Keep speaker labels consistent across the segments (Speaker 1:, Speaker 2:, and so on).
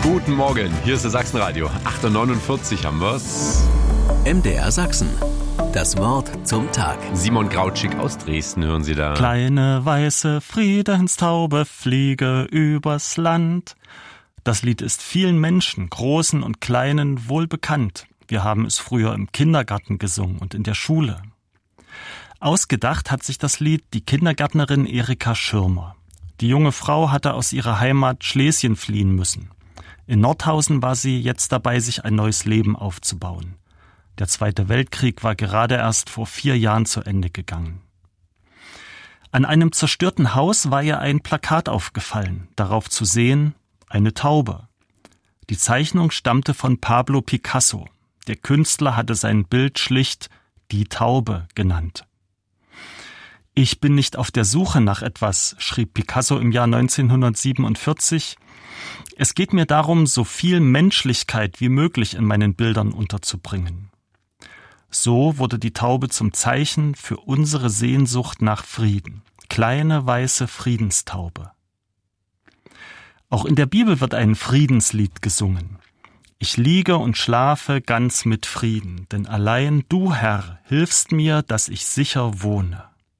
Speaker 1: Guten Morgen, hier ist das Sachsenradio. 8.49 Uhr haben wir's.
Speaker 2: MDR Sachsen. Das Wort zum Tag.
Speaker 1: Simon Grautschik aus Dresden hören Sie da.
Speaker 3: Kleine weiße Friedenstaube fliege übers Land. Das Lied ist vielen Menschen, großen und kleinen, wohl bekannt. Wir haben es früher im Kindergarten gesungen und in der Schule. Ausgedacht hat sich das Lied die Kindergärtnerin Erika Schirmer. Die junge Frau hatte aus ihrer Heimat Schlesien fliehen müssen. In Nordhausen war sie jetzt dabei, sich ein neues Leben aufzubauen. Der Zweite Weltkrieg war gerade erst vor 4 Jahren zu Ende gegangen. An einem zerstörten Haus war ihr ein Plakat aufgefallen, darauf zu sehen, eine Taube. Die Zeichnung stammte von Pablo Picasso. Der Künstler hatte sein Bild schlicht »Die Taube« genannt. Ich bin nicht auf der Suche nach etwas, schrieb Picasso im Jahr 1947. Es geht mir darum, so viel Menschlichkeit wie möglich in meinen Bildern unterzubringen. So wurde die Taube zum Zeichen für unsere Sehnsucht nach Frieden. Kleine weiße Friedenstaube. Auch in der Bibel wird ein Friedenslied gesungen. Ich liege und schlafe ganz mit Frieden, denn allein du, Herr, hilfst mir, dass ich sicher wohne.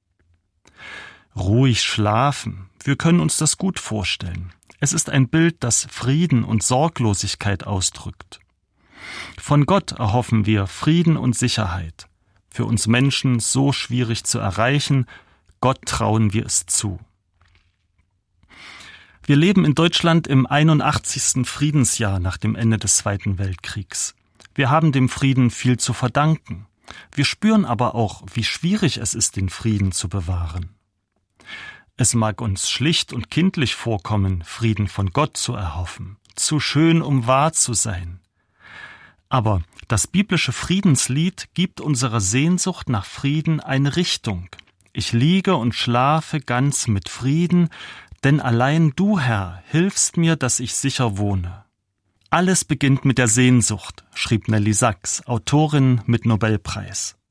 Speaker 3: Ruhig schlafen, wir können uns das gut vorstellen. Es ist ein Bild, das Frieden und Sorglosigkeit ausdrückt. Von Gott erhoffen wir Frieden und Sicherheit. Für uns Menschen so schwierig zu erreichen, Gott trauen wir es zu. Wir leben in Deutschland im 81. Friedensjahr nach dem Ende des Zweiten Weltkriegs. Wir haben dem Frieden viel zu verdanken. Wir spüren aber auch, wie schwierig es ist, den Frieden zu bewahren. Es mag uns schlicht und kindlich vorkommen, Frieden von Gott zu erhoffen, zu schön, um wahr zu sein. Aber das biblische Friedenslied gibt unserer Sehnsucht nach Frieden eine Richtung. Ich liege und schlafe ganz mit Frieden, denn allein du, Herr, hilfst mir, dass ich sicher wohne. Alles beginnt mit der Sehnsucht, schrieb Nelly Sachs, Autorin mit Nobelpreis.